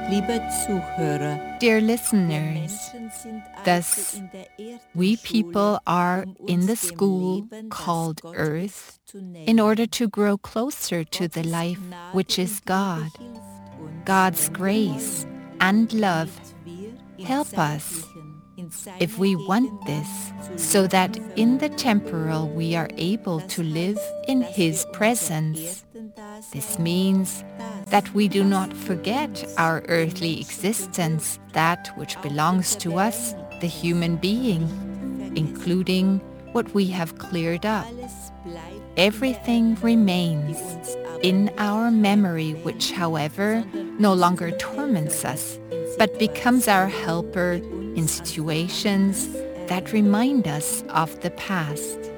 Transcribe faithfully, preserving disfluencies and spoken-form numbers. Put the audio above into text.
Dear listeners, thus we people are in the school called Earth in order to grow closer to the life which is God. God's grace and love help us if we want this, so that in the temporal we are able to live in His presence. This means that we do not forget our earthly existence, that which belongs to us, the human being, including what we have cleared up. Everything remains in our memory, which, however, no longer torments us, but becomes our helper in situations that remind us of the past.